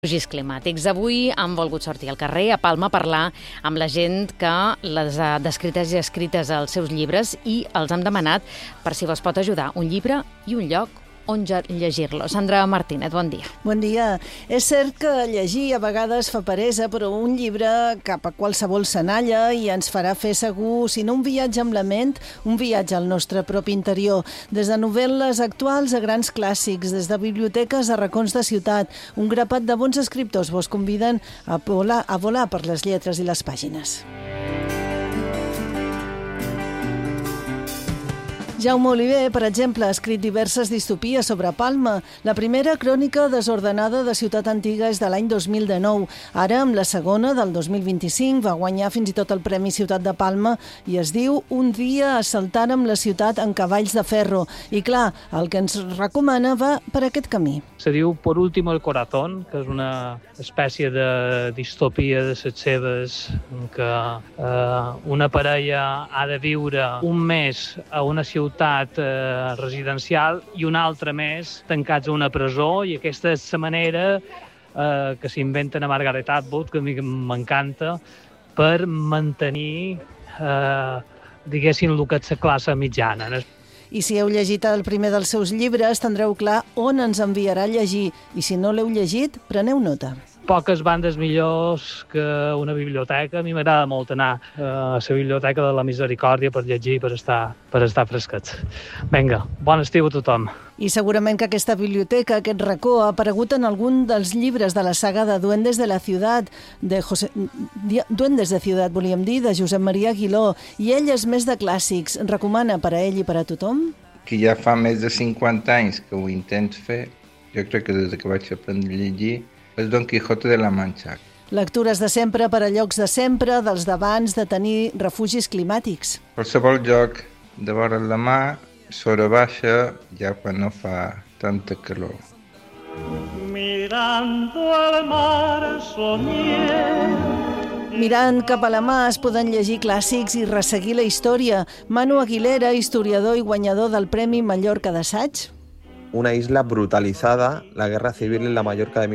Refugis climàtics. Avui han volgut sortir al carrer a Palma a parlar amb la gent que les ha descrites i escrites als seus llibres i els han demanat per si els pot ajudar un llibre i un lloc on llegir-lo. Sandra Martínez, bon dia. Bon dia. És cert que llegir a vegades fa peresa, però un llibre cap a qualsevol senalla i ens farà fer segur, si no un viatge amb la ment, un viatge al nostre propi interior. Des de novel·les actuals a grans clàssics, des de biblioteques a racons de ciutat, un grapat de bons escriptors vos conviden a volar per les lletres i les pàgines. Jaume Oliver, per exemple, ha escrit diverses distopies sobre Palma. La primera, Crònica desordenada de Ciutat Antiga, és de l'any 2019. Ara, amb la segona, del 2025, va guanyar fins i tot el Premi Ciutat de Palma i es diu Un dia assaltàrem la ciutat en cavalls de ferro. I clar, el que ens recomana va per aquest camí. Se diu Por último el corazón, que és una espècie de distopia de les seves en què una parella ha de viure un mes a una ciutat residencial i un altre mes tancats a una presó, i aquesta és la manera que s'inventen a Margaret Atwood, que a mi m'encanta, per mantenir, diguéssim, el que és la classe mitjana. I si heu llegit el primer dels seus llibres, tindreu clar on ens enviarà a llegir. I si no l'heu llegit, preneu nota. Poques bandes millors que una biblioteca. A mi m'agrada molt anar a la Biblioteca de la Misericòrdia per llegir, per estar fresquets. Vinga, bon estiu a tothom. I segurament que aquesta biblioteca, aquest racó, ha aparegut en algun dels llibres de la saga de Duendes de la Ciutat, Duendes de Ciutat, volíem dir, de Josep Maria Aguiló. I ell és més de clàssics. Recomana per a ell i per a tothom? Que ja fa més de 50 anys que ho intento fer. Jo crec que des que vaig aprendre a llegir és Don Quijote de la Mancha. Lectures de sempre per a llocs de sempre, dels d'abans de tenir refugis climàtics. Qualsevol lloc de vora la mar, sobre baixa, ja quan no fa tanta calor. Mirant cap a la mà es poden llegir clàssics i resseguir la història. Manu Aguilera, historiador i guanyador del Premi Mallorca d'Assaig. Una isla brutalizada, la guerra civil en la Mallorca de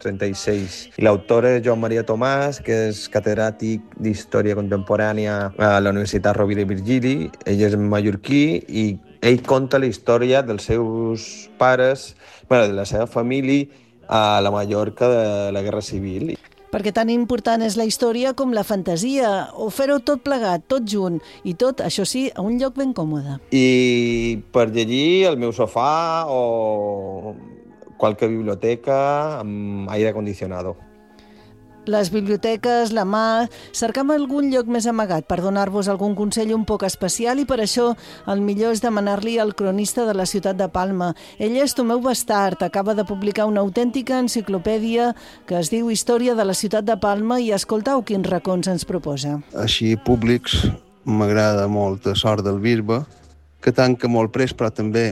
1936. I l'autor és Joan Maria Tomàs, que és catedràtic d'Història Contemporània a la Universitat Rovira i Virgili. Ell és mallorquí i ell conta la història dels seus pares, de la seva família a la Mallorca de la guerra civil. Perquè tan important és la història com la fantasia, o fer-ho tot plegat, tot junt, i tot, això sí, a un lloc ben còmode. I per llegir al meu sofà o qualque biblioteca amb aire acondicionado. Les biblioteques, la mà... Cercam algun lloc més amagat per donar-vos algun consell un poc especial i per això el millor és demanar-li al cronista de la ciutat de Palma. Ell és Tomeu Bastart, acaba de publicar una autèntica enciclopèdia que es diu Història de la ciutat de Palma i escoltau quins racons ens proposa. Així públics m'agrada molt Sort del Bisbe, que tanca molt prest però també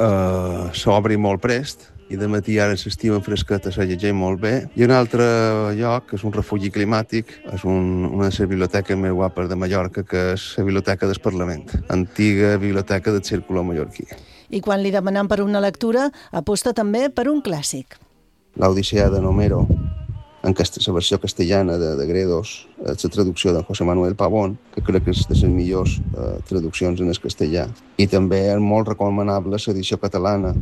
s'obri molt prest. I de matí ara s'estima fresqueta, se llegeix molt bé. I un altre lloc, que és un refugi climàtic, és una de les biblioteques més guapes de Mallorca, que és la Biblioteca del Parlament, antiga biblioteca del Círculo mallorquí. I quan li demanem per una lectura, aposta també per un clàssic. L'Odissea de Homero, en la versió castellana de Gredos, la traducció de José Manuel Pavón, que crec que és de les millors traduccions en el castellà. I també és molt recomanable l'edició catalana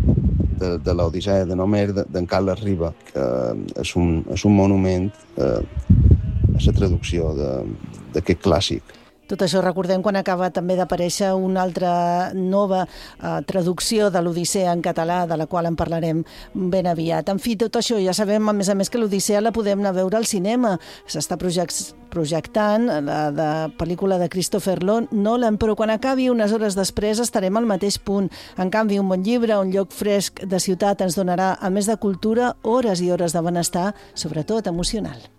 de l'Odissea de Homer d'en Carles Riba, que és un monument a la traducció d'aquest clàssic. Tot això recordem quan acaba també d'aparèixer una altra nova traducció de l'Odissea en català, de la qual en parlarem ben aviat. En fi, tot això ja sabem, a més que l'Odissea la podem anar a veure al cinema. S'està projectant la pel·lícula de Christopher Nolan, però quan acabi, unes hores després, estarem al mateix punt. En canvi, un bon llibre, un lloc fresc de ciutat ens donarà, a més de cultura, hores i hores de benestar, sobretot emocional.